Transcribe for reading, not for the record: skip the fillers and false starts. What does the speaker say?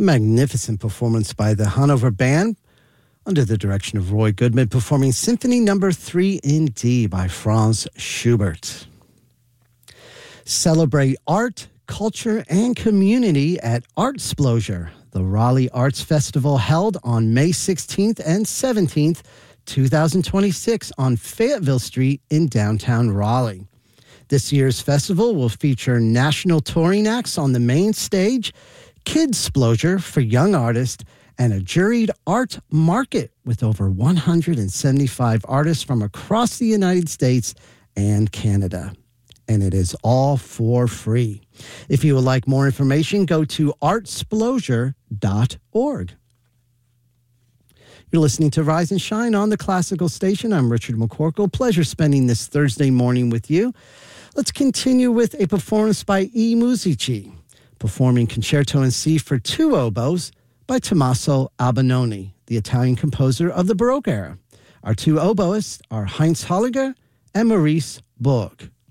magnificent performance by the Hanover Band under the direction of Roy Goodman, performing Symphony No. 3 in D by Franz Schubert. Celebrate art, culture, and community at Artsplosion, the Raleigh Arts Festival held on May 16th and 17th, 2026 on Fayetteville Street in downtown Raleigh. This year's festival will feature national touring acts on the main stage, Kidsplosion for young artists, and a juried art market with over 175 artists from across the United States and Canada. And it is all for free. If you would like more information, go to artsplosion.org. You're listening to Rise and Shine on the Classical Station. I'm Richard McCorkle. Pleasure spending this Thursday morning with you. Let's continue with a performance by E. Musici, performing Concerto in C for two oboes by Tommaso Albinoni, the Italian composer of the Baroque era. Our two oboists are Heinz Holliger and Maurice Borg.